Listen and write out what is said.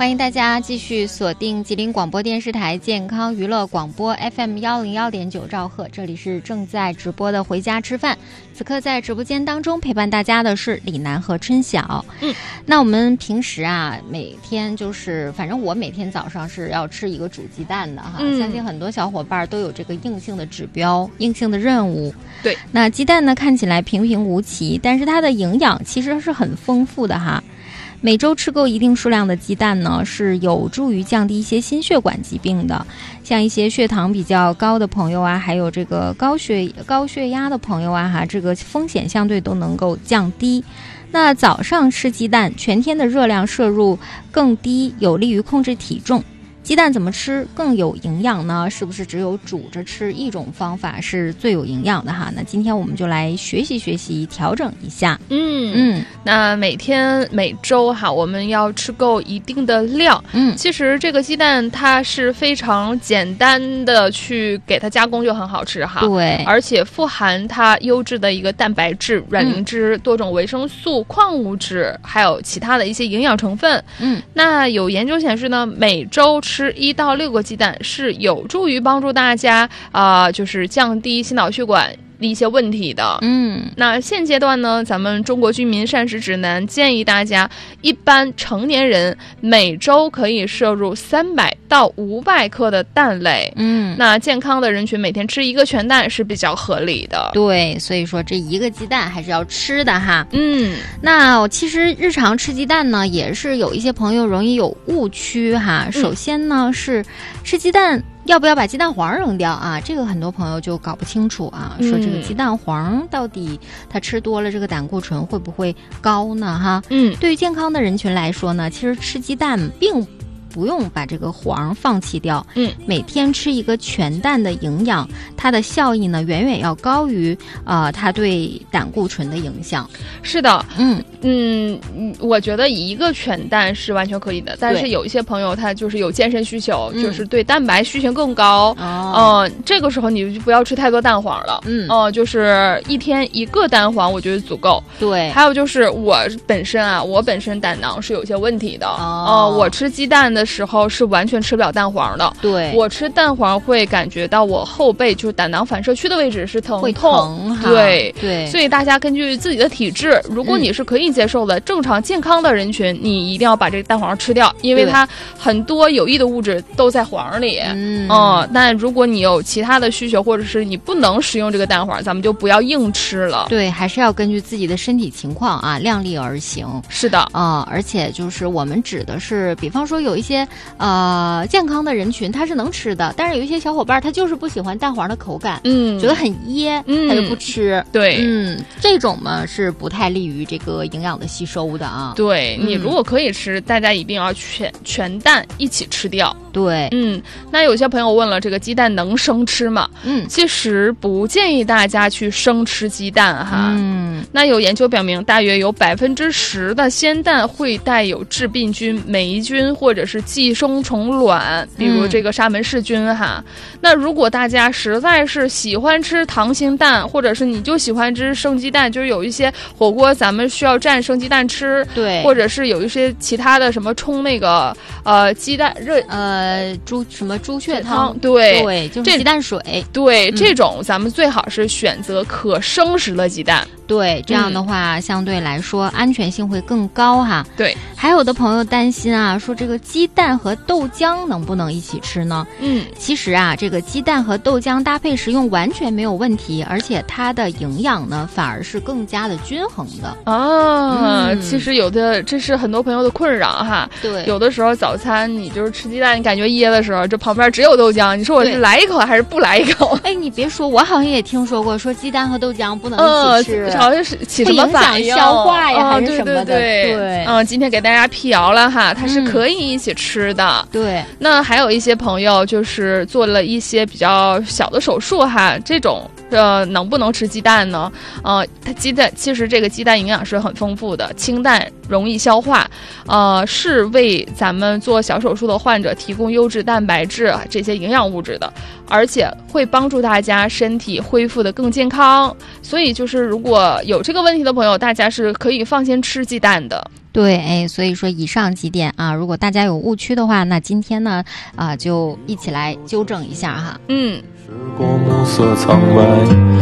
欢迎大家继续锁定吉林广播电视台健康娱乐广播 FM101.9兆赫，这里是正在直播的回家吃饭。此刻在直播间当中陪伴大家的是李楠和春晓。那我们平时啊，每天反正我每天早上是要吃一个煮鸡蛋的哈。相信很多小伙伴都有这个硬性的指标、硬性的任务。 对， 那鸡蛋呢看起来平平无奇，但是它的营养其实是很丰富的哈。每周吃够一定数量的鸡蛋呢，是有助于降低一些心血管疾病的，像一些血糖比较高的朋友啊，还有这个高血压的朋友啊，这个风险相对都能够降低。那早上吃鸡蛋，全天的热量摄入更低，有利于控制体重。鸡蛋怎么吃更有营养呢？是不是只有煮着吃一种方法是最有营养的哈？那今天我们就来学习，调整一下。 那每周哈，我们要吃够一定的量。其实这个鸡蛋它是非常简单的，去给它加工就很好吃哈。 对， 而且富含它优质的一个蛋白质、卵磷脂、多种维生素、矿物质，还有其他的一些营养成分。那有研究显示呢，每周吃1到6个鸡蛋是有助于帮助大家就是降低心脑血管的一些问题的。那现阶段呢，咱们中国居民膳食指南建议大家，一般成年人每周可以摄入300到500克的蛋类。那健康的人群每天吃1个全蛋是比较合理的。 对，所以说这1个鸡蛋还是要吃的哈。那其实日常吃鸡蛋呢，也是有一些朋友容易有误区哈。首先呢，是吃鸡蛋要不要把鸡蛋黄扔掉啊？这个很多朋友就搞不清楚啊，说这个鸡蛋黄到底它吃多了，这个胆固醇会不会高呢？哈，对于健康的人群来说呢，其实吃鸡蛋并不用把这个黄放弃掉。每天吃1个全蛋的营养，它的效益呢远远要高于它对胆固醇的影响。是的， 我觉得1个全蛋是完全可以的，但是有一些朋友他就是有健身需求，就是对蛋白需求更高。这个时候你就不要吃太多蛋黄了。就是一天1个蛋黄，我觉得足够。 对， 还有就是我本身胆囊是有些问题的。我吃鸡蛋的时候是完全吃不了蛋黄的。 对， 我吃蛋黄会感觉到我后背就是胆囊反射区的位置是会疼。 对， 所以大家根据自己的体质，如果你是可以接受的正常健康的人群，你一定要把这个蛋黄吃掉，因为它很多有益的物质都在黄里。那如果你有其他的需求，或者是你不能食用这个蛋黄，咱们就不要硬吃了。 对，还是要根据自己的身体情况啊，量力而行。 是的， 而且就是我们指的是，比方说有一些健康的人群他是能吃的，但是有一些小伙伴他就是不喜欢蛋黄的口感，觉得很噎，他就不吃。 对， 这种嘛是不太利于这个营养的吸收的啊。 对，你如果可以吃，大家一定要全蛋一起吃掉。 对， 那有些朋友问了，这个鸡蛋能生吃吗？其实不建议大家去生吃鸡蛋哈。那有研究表明，大约有10%的鲜蛋会带有致病菌、霉菌或者是寄生虫卵，比如这个沙门氏菌哈。那如果大家实在是喜欢吃溏心蛋，或者是你就喜欢吃生鸡蛋，就是有一些火锅咱们需要蘸生鸡蛋吃， 对， 或者是有一些其他的什么冲那个鸡蛋热猪血汤， 对， 就是鸡蛋水。 对，这种咱们最好是选择可生食的鸡蛋。 对，这样的话相对来说安全性会更高哈。 对， 还有的朋友担心啊，说这个鸡蛋和豆浆能不能一起吃呢？其实啊，这个鸡蛋和豆浆搭配食用完全没有问题，而且它的营养呢反而是更加的均衡的。 其实这是很多朋友的困扰哈。 对， 有的时候早餐你就是吃鸡蛋，你感觉噎的时候，这旁边只有豆浆，你说我是来一口还是不来一口？ 你别说，我好像也听说过，说鸡蛋和豆浆不能一起吃。 好像是起什么反应， 会影响消化呀，还是什么的。 对，今天给大家辟谣了哈，它是可以一起吃的。 对， 那还有一些朋友就是做了一些比较小的手术哈，这种能不能吃鸡蛋呢？其实这个鸡蛋营养是很丰富的，清淡容易消化，是为咱们做小手术的患者提供优质蛋白质这些营养物质的，而且会帮助大家身体恢复的更健康。所以就是如果个有这个问题的朋友，大家是可以放心吃鸡蛋的。 对，所以说以上几点啊，如果大家有误区的话，那今天呢就一起来纠正一下哈。 时过暮色苍白，